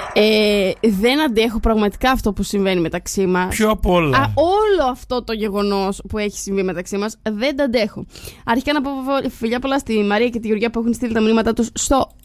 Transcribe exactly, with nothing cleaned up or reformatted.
Ε, δεν αντέχω πραγματικά αυτό που συμβαίνει μεταξύ μας. Πιο απ' όλα. Α, όλο αυτό το γεγονός που έχει συμβεί μεταξύ μας δεν τα αντέχω. Αρχικά να πω φιλιά πολλά στη Μαρία και τη Γεωργία που έχουν στείλει τα μηνύματά τους στο